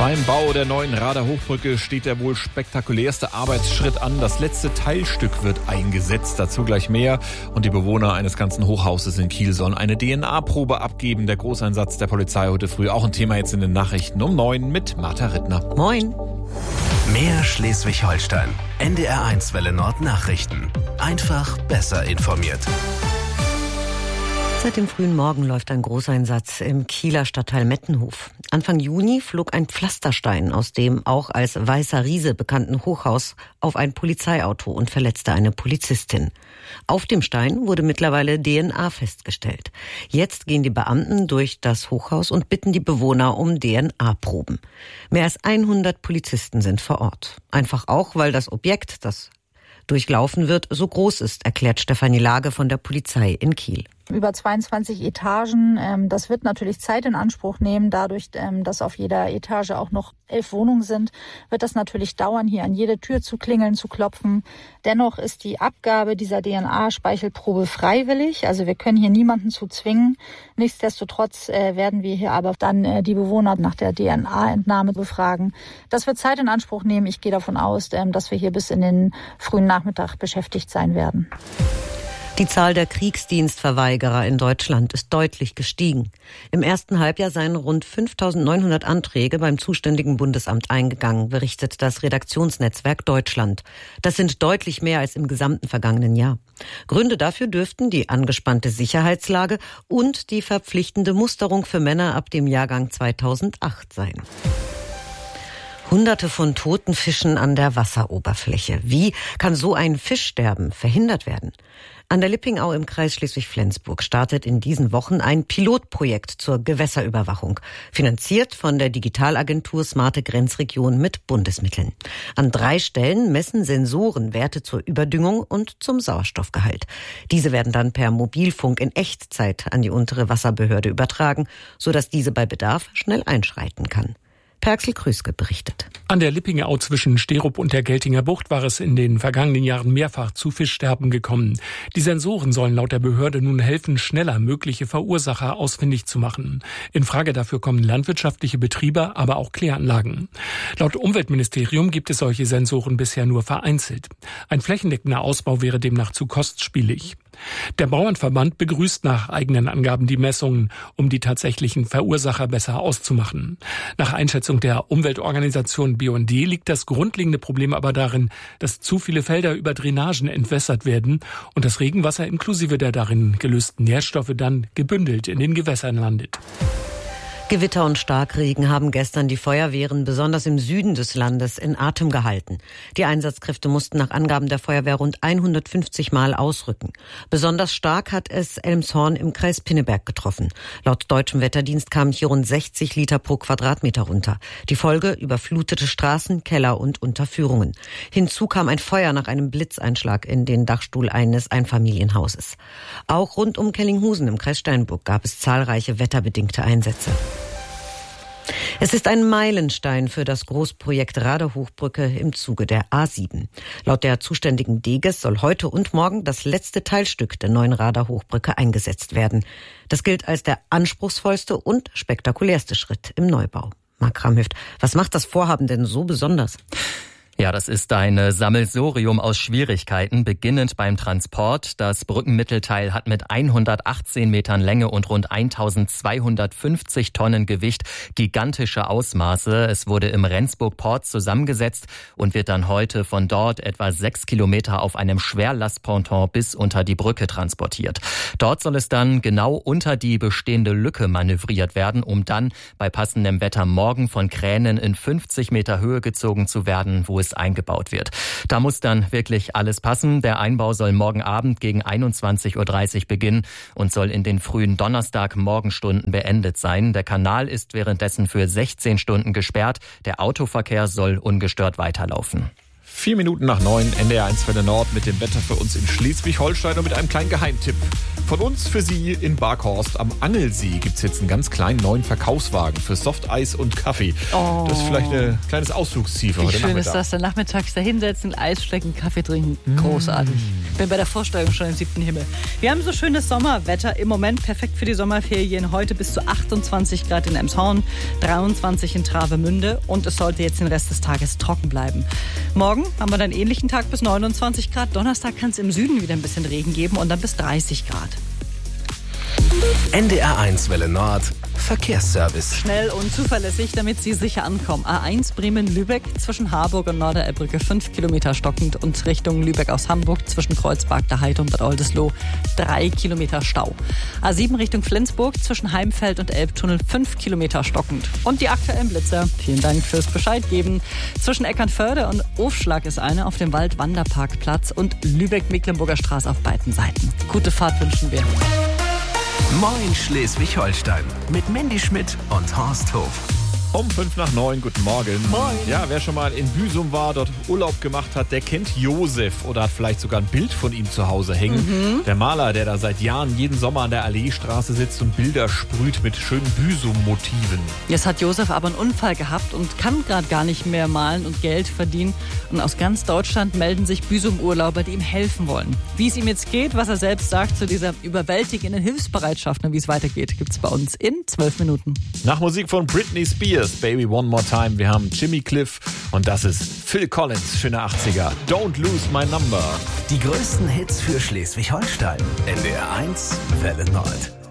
Beim Bau der neuen Rader Hochbrücke steht der wohl spektakulärste Arbeitsschritt an. Das letzte Teilstück wird eingesetzt, dazu gleich mehr. Und die Bewohner eines ganzen Hochhauses in Kiel sollen eine DNA-Probe abgeben. Der Großeinsatz der Polizei heute früh, auch ein Thema jetzt in den Nachrichten um 9 mit Martha Rittner. Moin. Mehr Schleswig-Holstein. NDR1 Welle Nord Nachrichten. Einfach besser informiert. Seit dem frühen Morgen läuft ein Großeinsatz im Kieler Stadtteil Mettenhof. Anfang Juni flog ein Pflasterstein aus dem auch als Weißer Riese bekannten Hochhaus auf ein Polizeiauto und verletzte eine Polizistin. Auf dem Stein wurde mittlerweile DNA festgestellt. Jetzt gehen die Beamten durch das Hochhaus und bitten die Bewohner um DNA-Proben. Mehr als 100 Polizisten sind vor Ort. Einfach auch, weil das Objekt, das durchlaufen wird, so groß ist, erklärt Stefanie Lage von der Polizei in Kiel. Über 22 Etagen. Das wird natürlich Zeit in Anspruch nehmen. Dadurch, dass auf jeder Etage auch noch 11 Wohnungen sind, wird das natürlich dauern, hier an jede Tür zu klingeln, zu klopfen. Dennoch ist die Abgabe dieser DNA-Speichelprobe freiwillig. Also wir können hier niemanden zu zwingen. Nichtsdestotrotz werden wir hier aber dann die Bewohner nach der DNA-Entnahme befragen. Das wird Zeit in Anspruch nehmen. Ich gehe davon aus, dass wir hier bis in den frühen Nachmittag beschäftigt sein werden. Die Zahl der Kriegsdienstverweigerer in Deutschland ist deutlich gestiegen. Im ersten Halbjahr seien rund 5.900 Anträge beim zuständigen Bundesamt eingegangen, berichtet das Redaktionsnetzwerk Deutschland. Das sind deutlich mehr als im gesamten vergangenen Jahr. Gründe dafür dürften die angespannte Sicherheitslage und die verpflichtende Musterung für Männer ab dem Jahrgang 2008 sein. Hunderte von toten Fischen an der Wasseroberfläche. Wie kann so ein Fischsterben verhindert werden? An der Lippingau im Kreis Schleswig-Flensburg startet in diesen Wochen ein Pilotprojekt zur Gewässerüberwachung, finanziert von der Digitalagentur Smarte Grenzregion mit Bundesmitteln. An 3 Stellen messen Sensoren Werte zur Überdüngung und zum Sauerstoffgehalt. Diese werden dann per Mobilfunk in Echtzeit an die untere Wasserbehörde übertragen, sodass diese bei Bedarf schnell einschreiten kann. Perxel Krüske berichtet. An der Lippingau zwischen Sterup und der Geltinger Bucht war es in den vergangenen Jahren mehrfach zu Fischsterben gekommen. Die Sensoren sollen laut der Behörde nun helfen, schneller mögliche Verursacher ausfindig zu machen. In Frage dafür kommen landwirtschaftliche Betriebe, aber auch Kläranlagen. Laut Umweltministerium gibt es solche Sensoren bisher nur vereinzelt. Ein flächendeckender Ausbau wäre demnach zu kostspielig. Der Bauernverband begrüßt nach eigenen Angaben die Messungen, um die tatsächlichen Verursacher besser auszumachen. Nach Einschätzung der Umweltorganisation BUND liegt das grundlegende Problem aber darin, dass zu viele Felder über Drainagen entwässert werden und das Regenwasser inklusive der darin gelösten Nährstoffe dann gebündelt in den Gewässern landet. Gewitter und Starkregen haben gestern die Feuerwehren besonders im Süden des Landes in Atem gehalten. Die Einsatzkräfte mussten nach Angaben der Feuerwehr rund 150 Mal ausrücken. Besonders stark hat es Elmshorn im Kreis Pinneberg getroffen. Laut deutschem Wetterdienst kamen hier rund 60 Liter pro Quadratmeter runter. Die Folge: überflutete Straßen, Keller und Unterführungen. Hinzu kam ein Feuer nach einem Blitzeinschlag in den Dachstuhl eines Einfamilienhauses. Auch rund um Kellinghusen im Kreis Steinburg gab es zahlreiche wetterbedingte Einsätze. Es ist ein Meilenstein für das Großprojekt Rader Hochbrücke im Zuge der A7. Laut der zuständigen Deges soll heute und morgen das letzte Teilstück der neuen Rader Hochbrücke eingesetzt werden. Das gilt als der anspruchsvollste und spektakulärste Schritt im Neubau. Marc Kramhöft, was macht das Vorhaben denn so besonders? Ja, das ist ein Sammelsurium aus Schwierigkeiten, beginnend beim Transport. Das Brückenmittelteil hat mit 118 Metern Länge und rund 1250 Tonnen Gewicht gigantische Ausmaße. Es wurde im Rendsburg-Port zusammengesetzt und wird dann heute von dort etwa 6 Kilometer auf einem Schwerlastponton bis unter die Brücke transportiert. Dort soll es dann genau unter die bestehende Lücke manövriert werden, um dann bei passendem Wetter morgen von Kränen in 50 Meter Höhe gezogen zu werden, wo es eingebaut wird. Da muss dann wirklich alles passen. Der Einbau soll morgen Abend gegen 21.30 Uhr beginnen und soll in den frühen Donnerstag-Morgenstunden beendet sein. Der Kanal ist währenddessen für 16 Stunden gesperrt. Der Autoverkehr soll ungestört weiterlaufen. 4 Minuten nach 9, NDR 1 Welle Nord mit dem Wetter für uns in Schleswig-Holstein und mit einem kleinen Geheimtipp. Von uns für Sie in Barkhorst am Angelsee gibt es jetzt einen ganz kleinen neuen Verkaufswagen für Softeis und Kaffee. Oh. Das ist vielleicht ein kleines Ausflugsziel für heute Nachmittag. Wie schön ist das, dann nachmittags da hinsetzen, Eis schlecken, Kaffee trinken. Großartig. Bin bei der Vorstellung schon im 7. Himmel. Wir haben so schönes Sommerwetter im Moment, perfekt für die Sommerferien. Heute bis zu 28 Grad in Elmshorn, 23 in Travemünde und es sollte jetzt den Rest des Tages trocken bleiben. Morgen haben wir dann einen ähnlichen Tag bis 29 Grad. Donnerstag kann es im Süden wieder ein bisschen Regen geben und dann bis 30 Grad. NDR 1 Welle Nord Verkehrsservice. Schnell und zuverlässig, damit Sie sicher ankommen. A1 Bremen-Lübeck zwischen Harburg und Norderelbrücke 5 Kilometer stockend und Richtung Lübeck aus Hamburg zwischen Kreuzberg, der Heid und Bad Oldesloe 3 Kilometer Stau. A7 Richtung Flensburg zwischen Heimfeld und Elbtunnel 5 Kilometer stockend. Und die aktuellen Blitzer. Vielen Dank fürs Bescheid geben. Zwischen Eckernförde und Ofschlag ist eine auf dem Waldwanderparkplatz und Lübeck-Mecklenburger Straße auf beiden Seiten. Gute Fahrt wünschen wir. Moin Schleswig-Holstein mit Mandy Schmidt und Horst Hof. Um 5 nach 9, guten Morgen. Moin. Ja, wer schon mal in Büsum war, dort Urlaub gemacht hat, der kennt Josef oder hat vielleicht sogar ein Bild von ihm zu Hause hängen. Der Maler, der da seit Jahren jeden Sommer an der Alleestraße sitzt und Bilder sprüht mit schönen Büsum-Motiven. Jetzt hat Josef aber einen Unfall gehabt und kann gerade gar nicht mehr malen und Geld verdienen. Und aus ganz Deutschland melden sich Büsum-Urlauber, die ihm helfen wollen. Wie es ihm jetzt geht, was er selbst sagt zu dieser überwältigenden Hilfsbereitschaft und wie es weitergeht, gibt es bei uns in 12 Minuten. Nach Musik von Britney Spears, Baby One More Time. Wir haben Jimmy Cliff und das ist Phil Collins, schöne 80er. Don't Lose My Number. Die größten Hits für Schleswig-Holstein. NDR 1 Welle Nord.